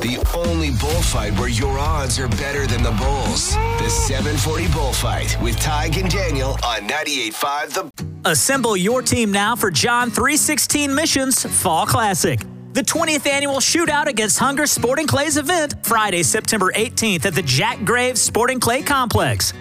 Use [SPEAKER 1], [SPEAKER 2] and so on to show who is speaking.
[SPEAKER 1] The only bullfight where your odds are better than the bulls. The 740 Bullfight with Tig and Daniel on 98.5 The...
[SPEAKER 2] Assemble your team now for John 3:16 Missions Fall Classic. The 20th annual shootout against Hunger Sporting Clay's event, Friday, September 18th at the Jack Graves Sporting Clay Complex.